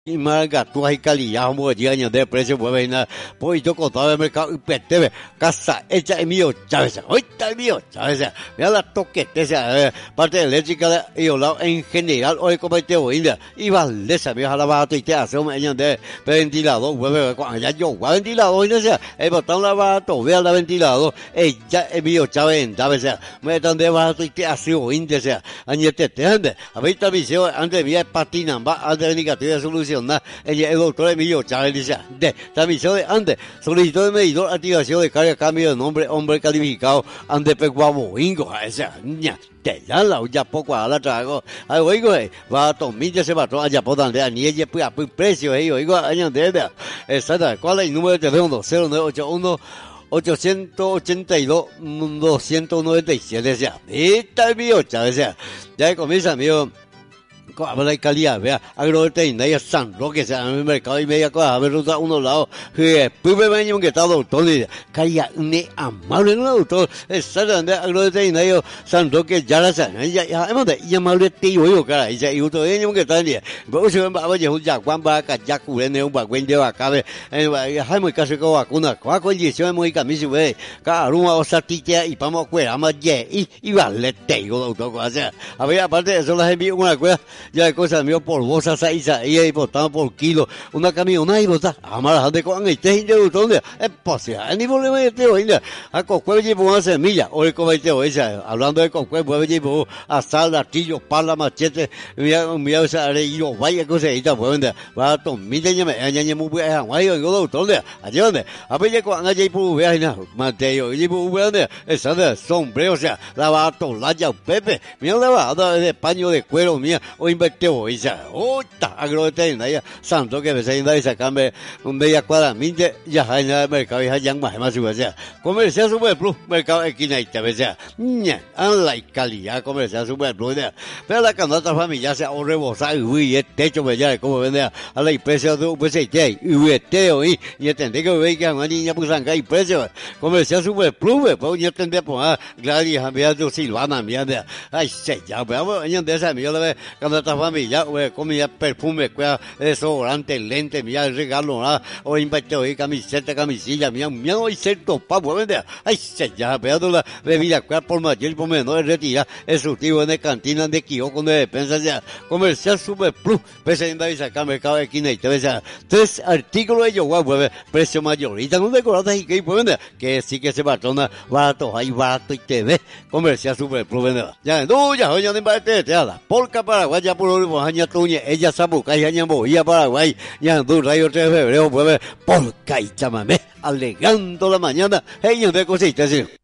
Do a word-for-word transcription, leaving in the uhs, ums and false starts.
marca tu hay calidad como llegan de precio pues na pues yo contaba el mercado pete casa hecha en mío Chávez hoy está mío Chávez mira la toquete esa parte eléctrica y lado en general hoy como te voy a y vale esa vieja la baja y te hace un año de ventilador pues cuando ya yo ventilador y no sé el botón la baja todo vea la ventilador ella es mío Chávez Chávez me están de baja y te hace un índice año te te ande a ver esta visión antes vía patina va antes de negativa solución ella el doctor Emilio Chávez dice de transmisión de antes solicitó de medidor activación de carga cambio de nombre hombre calificado ande peguabo ingo esa ña te ya la ya poco a la trago ay oigo va a tomar ya se va a allá por donde ni ella pues a precio eh oigo año de esa cuál es el número de teléfono cero nueve ocho uno ochocientos ochenta y dos doscientos noventa y siete ya está Emilio Chávez ya comienza amigo habla de calidad, vea, agroveterinaria ya San Roque, se llama el mercado y media cosa, a ver, ruta uno lado, que primer año que está doctor, calidad, ne amable, no doctor, exactamente, agroveterinario San Roque, ya la saben, ya, ya, hemos de, ya amable tío, yo, cara, y ya, y otro año que está, pero si ven, va a ver, ya, Juan va a ya cubrir, un bagüen de vacabe, hay muy casi con vacuna, con condición, muy camisa, ve, cada uno va a satir y vamos a cuidar más, y, y vale, tío, doctor, o sea, a ver, aparte de eso, las envío una cueva, ya de cosas mío por bolsa saiza y ahí botando por kilo una camioneta y bota amar de con este gente de donde es posible ni problema de teo ainda a cocuel llevo una semilla o el cometeo esa hablando de cocuel pues llevo hasta latillo pala machete mira mira esa areillo vaya cosa y tal pues va a tomar ya me ya muy buena guay yo doctor de allá donde a ver con allá y por ver na mateo y por ver esa de sombrero o sea la va a tolar ya Pepe mira la va de paño de cuero mía o inverteo esa otra agroveterinaria santo que me se inda y sacarme un media cuadra minte ya hay nada de mercado y hay más más o sea comercial super plus mercado esquina y te sea ña an la calidad comercial super plus pero la canasta familiar se ahorre bosa y uy el techo me ya como vende a la precio de un peso y uy teo y y entendé que ve que a una niña pues anga y precio comercial super plus pues yo tendría pues Gladys a tu Silvana mía ay se ya pero año de esa mía le canasta familia, o comida, perfume, cuida, desodorante, lente, mía, regalo, ¿no? O invertido y camiseta, camisilla, mía, mía, y cierto, papo, vende, ay, se ya, pero la bebida, cuida por mayor, por menor, retira, el surtido de cantina, de kiosco, de despensa, ya, comercial super plus, presenta y sacar mercado de esquina y te ves, tres artículos de yoga, pues, precio mayorita, no decoradas y que, pues, vende, que sí que se patrona, barato, hay barato y te ve, comercial super plus, vende, ya, no, ya, oye, no invarte, te da, polka Paraguay, ya por hoy, año tuñe, ella sabuca y año boía Paraguay, ya du rayo tres de febrero, pues, polka y chamamé, alegando la mañana, ella de cositas, sí.